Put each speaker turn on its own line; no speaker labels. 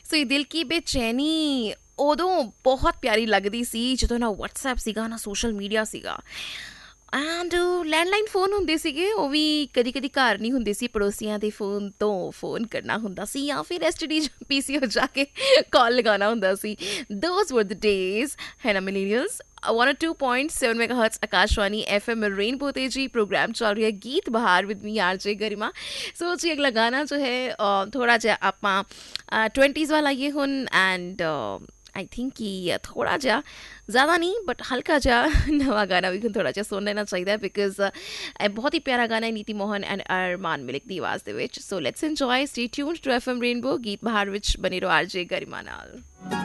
ਸੋ ਇਹ ਦਿਲ ਕੀ ਬੇਚੈਨੀ ਉਦੋਂ ਬਹੁਤ ਪਿਆਰੀ ਲੱਗਦੀ ਸੀ ਜਦੋਂ ਨਾ WhatsApp ਸੀਗਾ ਨਾ ਸੋਸ਼ਲ ਮੀਡੀਆ ਸੀਗਾ। ਐਂਡ ਲੈਂਡਲਾਈਨ ਫ਼ੋਨ ਹੁੰਦੇ ਸੀਗੇ, ਉਹ ਵੀ ਕਦੀ ਕਦੀ ਘਰ ਨਹੀਂ ਹੁੰਦੇ ਸੀ, ਪੜੋਸੀਆਂ ਦੇ ਫ਼ੋਨ ਤੋਂ ਫ਼ੋਨ ਕਰਨਾ ਹੁੰਦਾ ਸੀ ਜਾਂ ਫਿਰ STD PCO ਜਾ ਕੇ ਕਾਲ ਲਗਾਉਣਾ ਹੁੰਦਾ ਸੀ। ਦੋਜ਼ ਵਰ ਦ ਡੇਜ਼ ਹੈ ਨਾ ਮਿਲੀਨੀਅਲਸ। 102.7 मेगाहर्ट्ज़ आकाशवाणी FM रेनबो ते जी प्रोग्राम चल रही है गीत बहार विद मी RJ गरिमा। सो जी अगला गाना जो है थोड़ा जिहा ਆਪਾਂ 20s ਵਾਲਾ ये हुन एंड आई थिंक कि थोड़ा जिहा ज़्यादा नहीं बट हल्का जिहा नवा गाना भी थोड़ा जिहा सुन लेना चाहिए बिकॉज बहुत ही प्यारा गाना है नीति मोहन एंड अरमान मलिक ਦੀ ਆਵਾਜ਼ ਦੇ ਵਿੱਚ। So let's enjoy, stay tuned to FM rainbow गीत बहार ਵਿੱਚ बने ਰਹੋ RJ गरिमा ਨਾਲ।